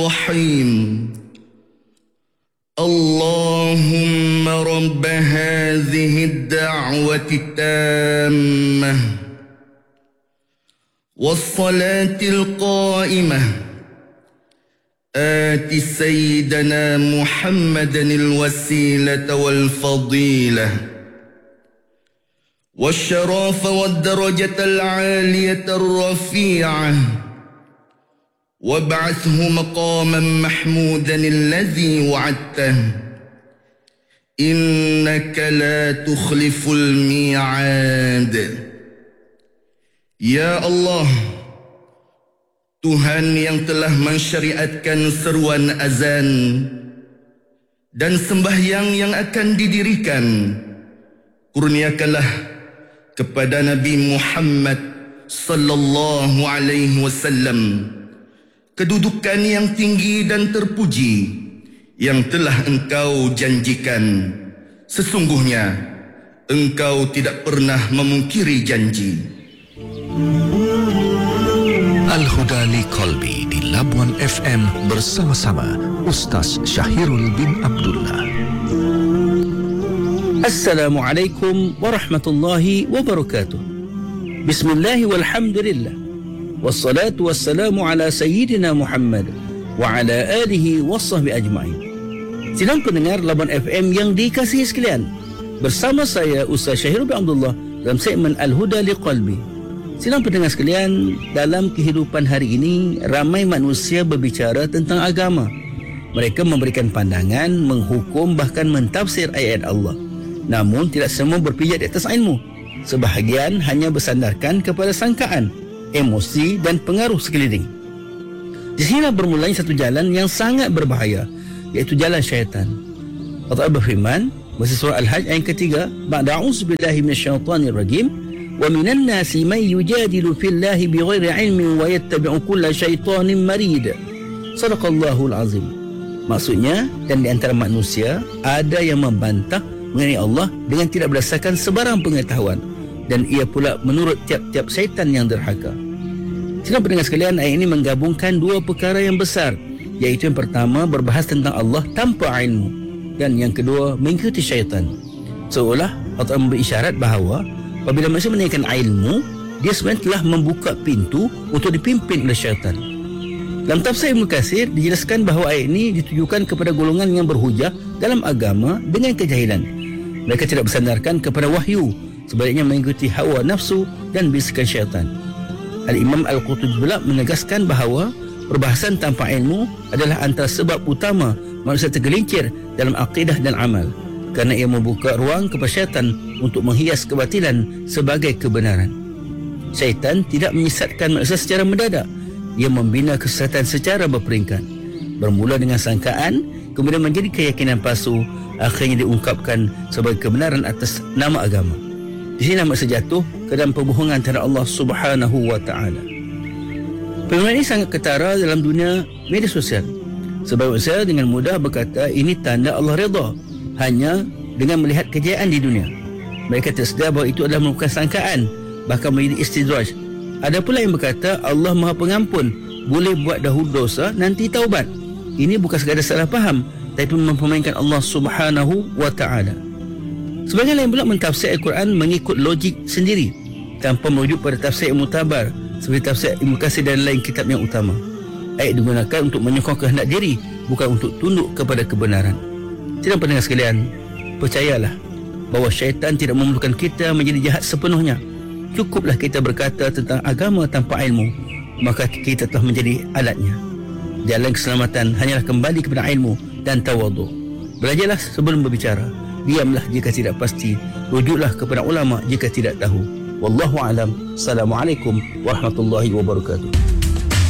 الرحيم اللهم رب هذه الدعوة التامة والصلاة القائمة آت سيدنا محمدا الوسيلة والفضيلة والشرف والدرجة العالية الرفيعة وابعثه مقاما محمودا الذي وعدته إنك لا تخلف الميعاد. Ya Allah, Tuhan yang telah mensyariatkan seruan azan dan sembahyang yang akan didirikan, kurniakanlah kepada Nabi Muhammad sallallahu alaihi wasallam kedudukan yang tinggi dan terpuji yang telah Engkau janjikan. Sesungguhnya Engkau tidak pernah memungkiri janji. Al-Huda li Qalbi di Labuan FM bersama-sama Ustaz Syahirul bin Abdullah. Assalamualaikum warahmatullahi wabarakatuh. Bismillah walhamdulillah. Wassalatu wassalamu ala sayyidina Muhammad wa ala alihi wassahbi ajma'in. Sidang pendengar Labuan FM yang dikasihi sekalian, bersama saya Ustaz Syahirul bin Abdullah dalam segmen Al-Huda li Qalbi. Sidang pendengar sekalian, dalam kehidupan hari ini ramai manusia berbicara tentang agama. Mereka memberikan pandangan, menghukum, bahkan mentafsir ayat Allah. Namun tidak semua berpijak di atas ilmu. Sebahagian hanya bersandarkan kepada sangkaan, emosi dan pengaruh sekeliling. Di sinilah bermulanya satu jalan yang sangat berbahaya, iaitu jalan syaitan. Allah berfirman dalam surah Al-Hajj ayat ketiga, "Ba'da a'udzubillahi minasyaitonir rajim, wa minan nasi man yujadilu fillahi bighairi ilmin wa yattabi'u kulla syaitanin marid." Sadaqallahul azim. Maksudnya, dan di antara manusia ada yang membantah mengenai Allah dengan tidak berdasarkan sebarang pengetahuan, dan ia pula menurut tiap-tiap syaitan yang derhaka. Sidang pendengar sekalian, ayat ini menggabungkan dua perkara yang besar, iaitu yang pertama berbahas tentang Allah tanpa ilmu, dan yang kedua mengikuti syaitan. Seolah Allah memberi isyarat bahawa apabila manusia menaikkan ilmu, dia sebenarnya telah membuka pintu untuk dipimpin oleh syaitan. Dalam tafsir Ibn Katsir dijelaskan bahawa ayat ini ditujukan kepada golongan yang berhujah dalam agama dengan kejahilan. Mereka tidak bersandarkan kepada wahyu, sebaliknya mengikuti hawa nafsu dan bisikan syaitan. Al-Imam Al-Qurtubi pula menegaskan bahawa perbahasan tanpa ilmu adalah antara sebab utama manusia tergelincir dalam akidah dan amal, kerana ia membuka ruang kepada syaitan untuk menghias kebatilan sebagai kebenaran. Syaitan tidak menyesatkan manusia secara mendadak. Ia membina kesesatan secara berperingkat. Bermula dengan sangkaan, kemudian menjadi keyakinan palsu, akhirnya diungkapkan sebagai kebenaran atas nama agama. Di sini manusia jatuh ke dalam perbohongan terhadap Allah Subhanahu wa taala. Fenomena ini sangat ketara dalam dunia media sosial. Sebab manusia dengan mudah berkata ini tanda Allah redha hanya dengan melihat kejayaan di dunia. Mereka tersedar bahawa itu adalah merupakan sangkaan, bahkan menjadi istidraj. Ada pula yang berkata Allah Maha Pengampun, boleh buat dahulu dosa nanti taubat. Ini bukan sekadar salah faham, tapi mempermainkan Allah Subhanahu wa taala. Sebagian lain pula mentafsir Al-Quran mengikut logik sendiri tanpa merujuk pada tafsir yang mutabar seperti tafsir Ibn Katsir dan lain kitab yang utama. Ayat digunakan untuk menyokong kehendak diri, bukan untuk tunduk kepada kebenaran. Sidang pendengar sekalian, percayalah bahawa syaitan tidak memerlukan kita menjadi jahat sepenuhnya. Cukuplah kita berkata tentang agama tanpa ilmu, maka kita telah menjadi alatnya. Jalan keselamatan hanyalah kembali kepada ilmu dan tawaduk. Belajarlah sebelum berbicara. Diamlah jika tidak pasti. Rujuklah kepada ulama jika tidak tahu. Wallahu alam. Assalamualaikum warahmatullahi wabarakatuh.